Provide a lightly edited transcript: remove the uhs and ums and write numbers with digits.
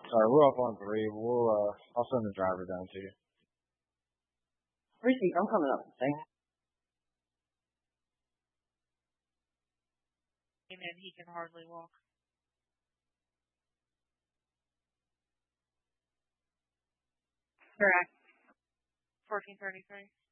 Sorry, we're up on three. I'll send the driver down to you. Precinct, I'm coming up. Thanks. And he can hardly walk. Correct. 1433.